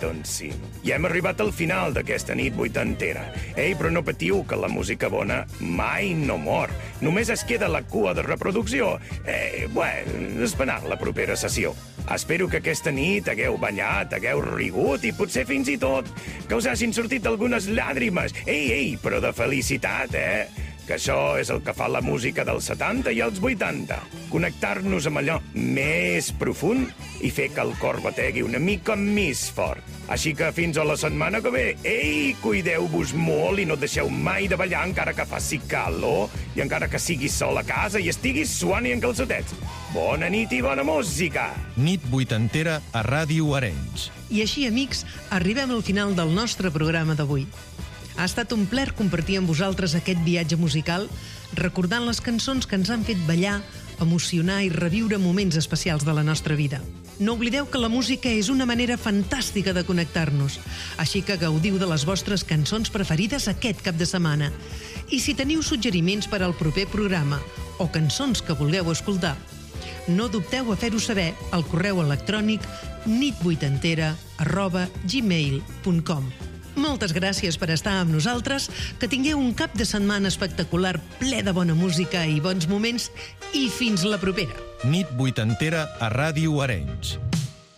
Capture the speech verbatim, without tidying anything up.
doncs sí. I hem arribat al final d'aquesta nit vuitantera. Ei, però no patiu, que la música bona mai no mor. Només es queda la cua de reproducció. Eh, bueno, esperar la propera sessió. Espero que aquesta nit hagueu ballat, hagueu rigut i potser fins i tot que us hagin sortit algunes llàgrimes. Ei, ei, però de felicitat, eh? Que això és el que fa la música dels setanta i els vuitanta. Connectar-nos amb allò més profund i fer que el cor bategui una mica més fort. Així que fins a la setmana que ve. Ei, cuideu-vos molt i no deixeu mai de ballar encara que faci calor i encara que siguis sol a casa i estiguis suant i en calçotets. Bona nit i bona música! Nit vuitantera a Ràdio Arenys. I així, amics, arribem al final del nostre programa d'avui. Ha estat un plaer compartir amb vosaltres aquest viatge musical, recordant les cançons que ens han fet ballar, emocionar i reviure moments especials de la nostra vida. No oblideu que la música és una manera fantàstica de connectar-nos, així que gaudiu de les vostres cançons preferides aquest cap de setmana. I si teniu suggeriments per al proper programa o cançons que vulgueu escoltar, no dubteu a fer-ho saber al correu electrònic nit vuitantera arroba gmail punt com. Moltes gràcies per estar amb nosaltres, que tingueu un cap de setmana espectacular ple de bona música i bons moments i fins la propera. Nit vuitantera a Ràdio Arenys.